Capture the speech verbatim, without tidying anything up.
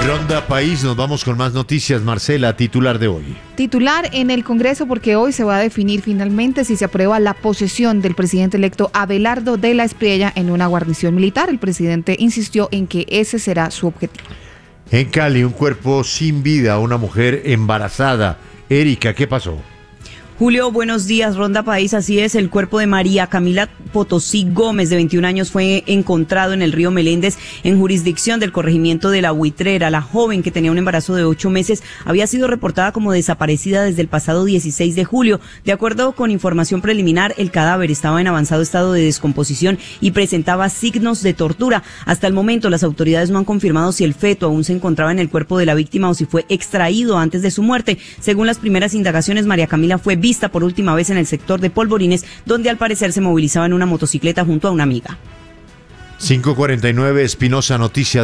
Ronda País, nos vamos con más noticias. Marcela, titular de hoy. Titular en el Congreso, porque hoy se va a definir finalmente si se aprueba la posesión del presidente electo Abelardo de la Espriella en una guarnición militar. El presidente insistió en que ese será su objetivo. En Cali, un cuerpo sin vida, una mujer embarazada. Erika, ¿qué pasó? Julio, buenos días, Ronda País, así es, el cuerpo de María Camila Potosí Gómez, de veintiún años, fue encontrado en el río Meléndez, en jurisdicción del corregimiento de La Buitrera. La joven, que tenía un embarazo de ocho meses, había sido reportada como desaparecida desde el pasado dieciséis de julio. De acuerdo con información preliminar, el cadáver estaba en avanzado estado de descomposición y presentaba signos de tortura. Hasta el momento, las autoridades no han confirmado si el feto aún se encontraba en el cuerpo de la víctima o si fue extraído antes de su muerte. Según las primeras indagaciones, María Camila fue vista por última vez en el sector de Polvorines, donde al parecer se movilizaba en una motocicleta junto a una amiga. cinco cuarenta y nueve, Espinosa, noticia.